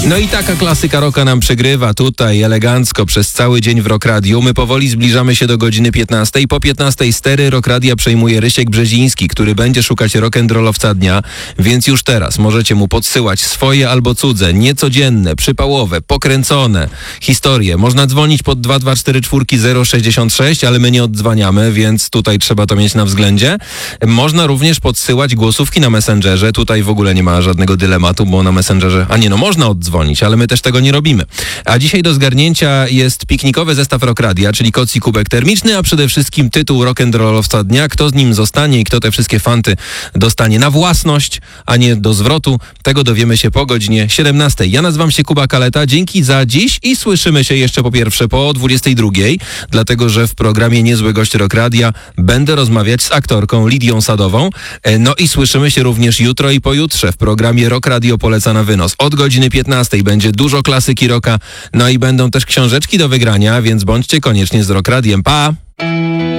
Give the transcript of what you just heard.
No i taka klasyka rocka nam przegrywa tutaj elegancko przez cały dzień w Rock Radio. My powoli zbliżamy się do godziny 15. Po 15 stery Rock Radia przejmuje Rysiek Brzeziński, który będzie szukać rock'n'rollowca dnia, więc już teraz możecie mu podsyłać swoje albo cudze, niecodzienne, przypałowe, pokręcone historie. Można dzwonić pod 2244 066, ale my nie oddzwaniamy, więc tutaj trzeba to mieć na względzie. Można również podsyłać głosówki na Messengerze. Tutaj w ogóle nie ma żadnego dylematu, bo na Messengerze, można oddzwonić, ale my też tego nie robimy. A dzisiaj do zgarnięcia jest piknikowy zestaw Rock Radia, czyli koc i kubek termiczny, a przede wszystkim tytuł rock'n'rollowca dnia. Kto z nim zostanie i kto te wszystkie fanty dostanie na własność, a nie do zwrotu, tego dowiemy się po godzinie 17. Ja nazywam się Kuba Kaleta. Dzięki za dziś i słyszymy się jeszcze po pierwsze po 22, dlatego że w programie Niezły Gość Rock Radia będę rozmawiać z aktorką Lidią Sadową. No i słyszymy się również jutro i pojutrze w programie Rock Radio Poleca na wynos. Od godziny 15 będzie dużo klasyki rocka, no i będą też książeczki do wygrania, więc bądźcie koniecznie z Rock Radiem. Pa!